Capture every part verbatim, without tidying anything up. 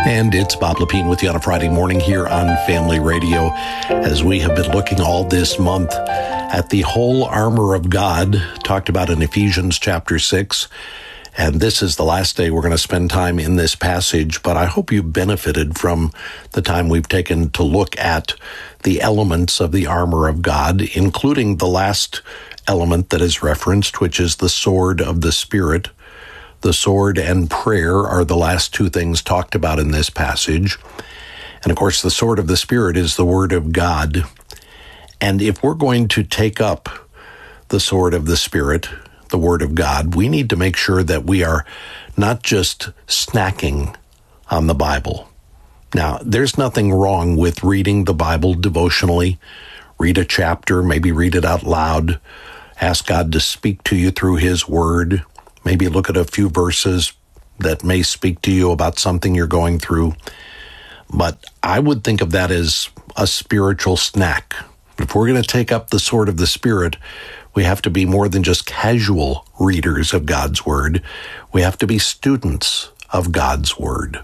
And it's Bob Lepine with you on a Friday morning here on Family Radio, as we have been looking all this month at the whole armor of God, talked about in Ephesians chapter six. And this is the last day we're going to spend time in this passage, but I hope you've benefited from the time we've taken to look at the elements of the armor of God, including the last element that is referenced, which is the sword of the Spirit. The sword and prayer are the last two things talked about in this passage. And of course, the sword of the Spirit is the Word of God. And if we're going to take up the sword of the Spirit, the Word of God, we need to make sure that we are not just snacking on the Bible. Now, there's nothing wrong with reading the Bible devotionally. Read a chapter, maybe read it out loud. Ask God to speak to you through His Word. Maybe look at a few verses that may speak to you about something you're going through. But I would think of that as a spiritual snack. If we're going to take up the sword of the Spirit, we have to be more than just casual readers of God's Word. We have to be students of God's Word.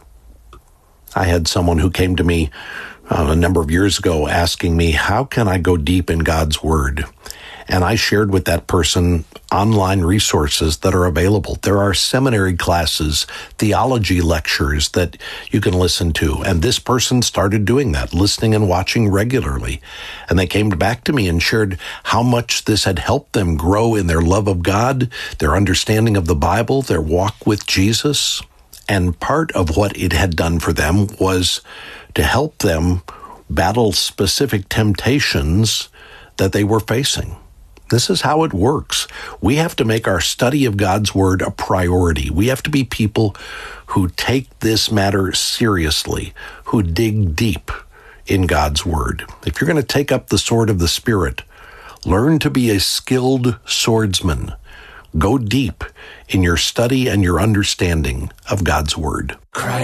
I had someone who came to me uh, a number of years ago asking me, how can I go deep in God's Word? And I shared with that person online resources that are available. There are seminary classes, theology lectures that you can listen to. And this person started doing that, listening and watching regularly. And they came back to me and shared how much this had helped them grow in their love of God, their understanding of the Bible, their walk with Jesus. And part of what it had done for them was to help them battle specific temptations that they were facing. This is how it works. We have to make our study of God's Word a priority. We have to be people who take this matter seriously, who dig deep in God's Word. If you're going to take up the sword of the Spirit, learn to be a skilled swordsman. Go deep in your study and your understanding of God's Word. Christ.